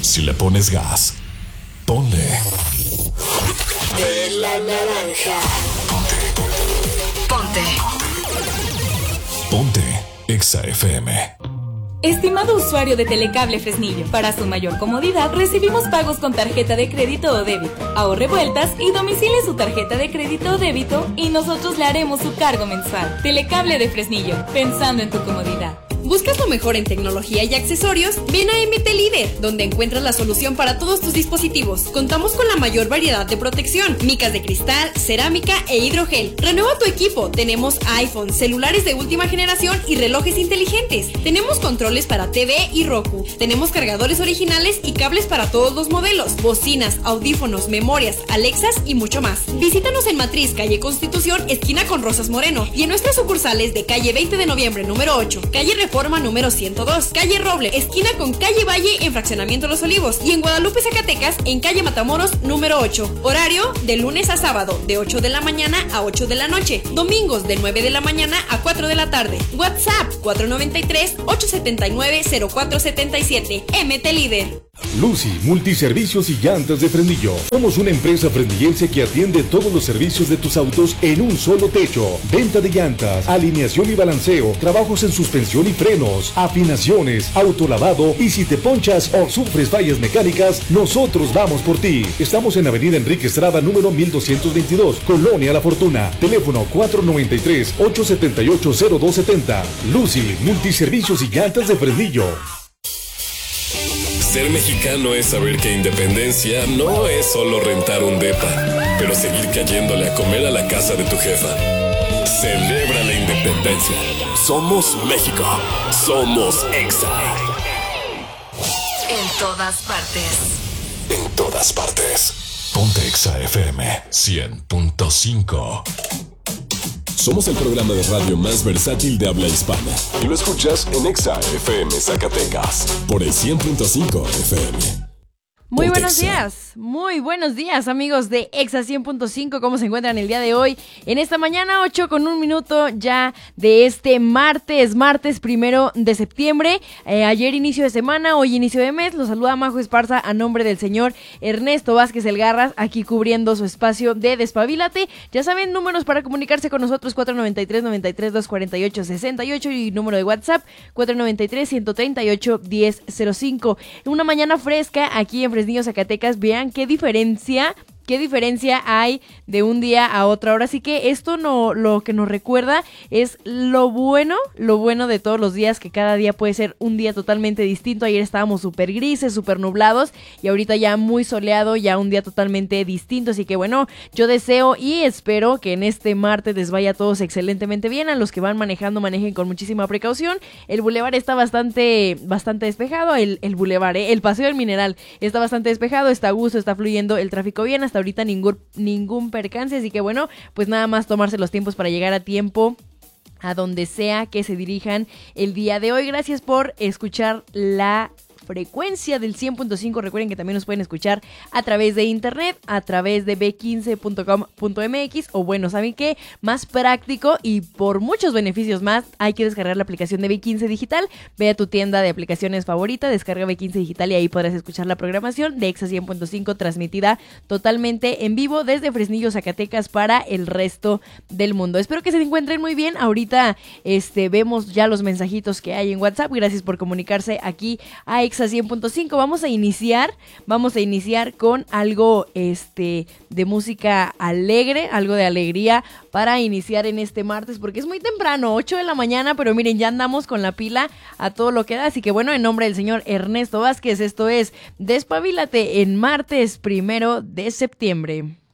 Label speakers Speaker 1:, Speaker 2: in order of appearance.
Speaker 1: Si le pones gas, ponle.
Speaker 2: De la naranja.
Speaker 1: Ponte Exa FM.
Speaker 3: Estimado usuario de Telecable Fresnillo, para su mayor comodidad recibimos pagos con tarjeta de crédito o débito. Ahorre vueltas y domicile su tarjeta de crédito o débito y nosotros le haremos su cargo mensual. Telecable de Fresnillo, pensando en tu comodidad.
Speaker 4: ¿Buscas lo mejor en tecnología y accesorios? Ven a MT Líder, donde encuentras la solución para todos tus dispositivos. Contamos con la mayor variedad de protección, micas de cristal, cerámica e hidrogel. Renueva tu equipo. Tenemos iPhone, celulares de última generación y relojes inteligentes. Tenemos controles para TV y Roku. Tenemos cargadores originales y cables para todos los modelos, bocinas, audífonos, memorias, Alexas y mucho más. Visítanos en Matriz, calle Constitución, esquina con Rosas Moreno, y en nuestras sucursales de calle 20 de noviembre número 8, calle Reforma número 102, calle Roble, esquina con calle Valle en Fraccionamiento Los Olivos, y en Guadalupe, Zacatecas, en calle Matamoros número 8. Horario de lunes a sábado, de 8 de la mañana a 8 de la noche. Domingos de 9 de la mañana a 4 de la tarde. WhatsApp 493-879-0477. MT Líder.
Speaker 5: Lucy, multiservicios y llantas de Fresnillo. Somos una empresa fresnillense que atiende todos los servicios de tus autos en un solo techo. Venta de llantas, alineación y balanceo, trabajos en suspensión y frenos, afinaciones, autolavado, y si te ponchas o sufres fallas mecánicas, nosotros vamos por ti. Estamos en Avenida Enrique Estrada, número 1222, Colonia La Fortuna. Teléfono 493-878-0270. Lucy, multiservicios y llantas de Fresnillo.
Speaker 6: Ser mexicano es saber que independencia no es solo rentar un depa, pero seguir cayéndole a comer a la casa de tu jefa. Celebra la independencia. Somos México. Somos Exa.
Speaker 2: En todas partes.
Speaker 1: En todas partes. Ponte Exa FM 100.5.
Speaker 6: Somos el programa de radio más versátil de habla hispana. Y lo escuchas en Exa FM Zacatecas, por el 100.5 FM.
Speaker 7: Muy buenos días amigos de Exa 100.5, ¿cómo se encuentran el día de hoy? En esta mañana 8:01 ya de este martes 1 de septiembre, ayer inicio de semana, hoy inicio de mes. Los saluda Majo Esparza a nombre del señor Ernesto Vázquez Elgarras, aquí cubriendo su espacio de Despabilate. Ya saben, números para comunicarse con nosotros: 493-93-248-68 y número de WhatsApp 493-138-1005. Una mañana fresca aquí en Fresnillo, Zacatecas. Vean qué diferencia hay de un día a otro. Ahora sí que esto lo que nos recuerda es lo bueno de todos los días, que cada día puede ser un día totalmente distinto. Ayer estábamos súper grises, súper nublados, y ahorita ya muy soleado, ya un día totalmente distinto. Así que bueno, yo deseo y espero que en este martes les vaya a todos excelentemente bien. A los que van manejando, manejen con muchísima precaución. El bulevar está bastante despejado, el bulevar, el Paseo del Mineral está bastante despejado, está a gusto, está fluyendo el tráfico bien. Hasta ahorita ningún percance, así que bueno, pues nada más tomarse los tiempos para llegar a tiempo a donde sea que se dirijan el día de hoy. Gracias por escuchar la frecuencia del 100.5. Recuerden que también nos pueden escuchar a través de internet, a través de b15.com.mx, o bueno, ¿saben qué? Más práctico y por muchos beneficios más, hay que descargar la aplicación de B15 Digital. Ve a tu tienda de aplicaciones favorita, descarga B15 Digital y ahí podrás escuchar la programación de Exa 100.5 transmitida totalmente en vivo desde Fresnillo, Zacatecas, para el resto del mundo. Espero que se encuentren muy bien. Ahorita vemos ya los mensajitos que hay en WhatsApp. Gracias por comunicarse aquí a Exa 100.5. Vamos a iniciar con algo de música alegre, algo de alegría para iniciar en este martes, porque es muy temprano, 8 de la mañana, pero miren, ya andamos con la pila a todo lo que da. Así que bueno, en nombre del señor Ernesto Vázquez, esto es Despabilate en martes 1 de septiembre.